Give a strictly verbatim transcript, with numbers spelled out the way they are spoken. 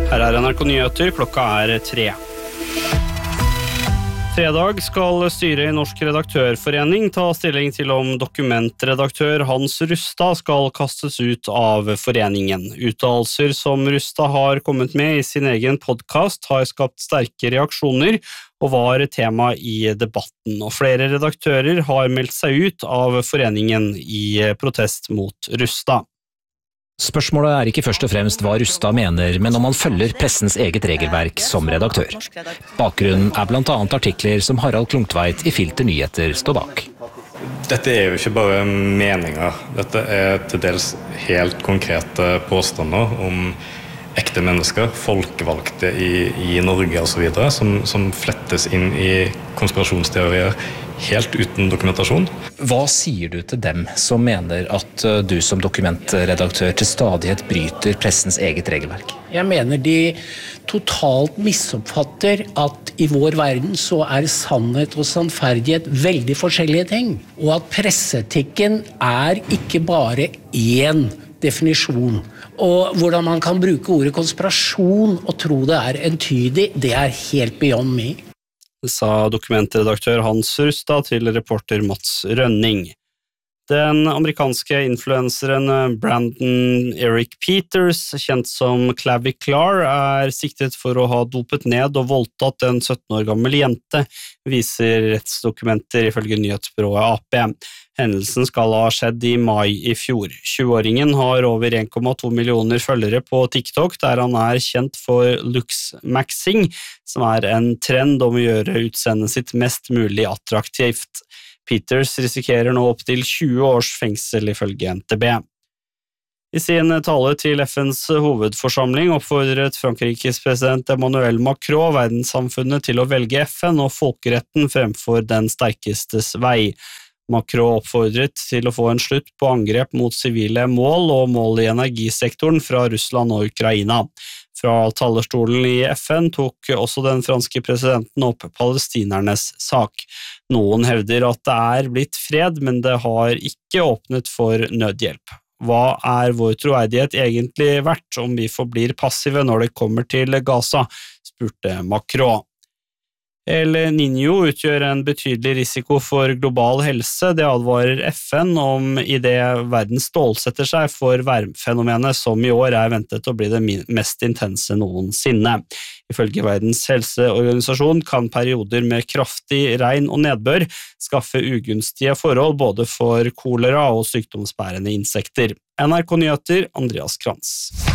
Her er N R K Nyheter, klokka er tre. Fredag skal styret i Norsk Redaktørforening ta stilling til om dokumentredaktør Hans Rustad skal kastes ut av foreningen. Uttalelser som Rustad har kommet med i sin egen podcast har skapt sterke reaksjoner og var tema i debatten. Og flere redaktører har meldt seg ut av foreningen i protest mot Rustad. Spørsmålet er ikke først og fremst hva Rustad mener, men om han følger pressens eget regelverk som redaktør. Bakgrunnen er blant annet artikler som Harald Klungtveit i Filter Nyheter står bak. Dette er jo ikke bare meninger. Dette er til dels helt konkrete påstander om ekte mennesker, folkevalgte i, i Norge og så videre, som, som flettes inn i konspirasjonsteorier helt uten dokumentasjon. Hva sier du til dem som mener at du som dokumentredaktør til stadighet bryter pressens eget regelverk? Jeg mener de totalt misoppfatter at i vår verden så er sannhet og sannferdighet veldig forskjellige ting, og at presseetikken er ikke bare én definisjon. Og hvordan man kan bruke ordet konspirasjon og tro det er entydig, det er helt beyond me. Det sa dokumentredaktør Hans Rustad til reporter Mats Rønning. Den amerikanske influenseren Brandon Eric Peters, kjent som Clavi Clark, er siktet for å ha dopet ned og voldtatt en sytten år gammel jente, viser rettsdokumenter ifølge nyhetsbyrået A P. Hendelsen skal ha skjedd i mai i fjor. tjue-åringen har over en komma to millioner følgere på TikTok, der han er kjent for looks-maxing, som er en trend om å gjøre utseendet sitt mest mulig attraktivt. Peters risikerer nå opp til tjue års fengsel ifølge N T B. I sin tale til F N's hovedforsamling oppfordret Frankrikes president Emmanuel Macron verdenssamfunnet til å velge F N og folkeretten fremfor den sterkestes vei. Macron oppfordret til å få en slutt på angrep mot sivile mål og mål i energisektoren fra Russland og Ukraina. Fra talerstolen i F N tok også den franske presidenten opp palestinernes sak. Noen hevder at det er blitt fred, men det har ikke åpnet for nødhjelp. Hva er vår troverdighet egentlig verdt om vi forblir passive når det kommer til Gaza, spurte Macron. El Niño utgjør en betydelig risiko for global helse, det advarer F N om i det verden stålsetter seg for værfenomenet som i år er ventet å bli det mest intense noensinne. Ifølge Verdens helseorganisasjon kan perioder med kraftig regn og nedbør skaffe ugunstige forhold både for kolera og sykdomsbærende insekter. N R K Nyheter, Andreas Krantz.